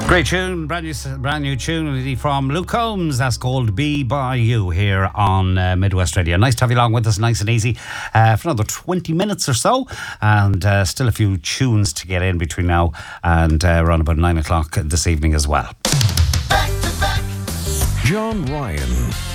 Great tune, brand new tune from Luke Combs. That's called Be By You here on Midwest Radio. Nice to have you along with us, nice and easy, for another 20 minutes or so. And still a few tunes to get in between now and around about 9 o'clock this evening as well. Back to back. John Ryan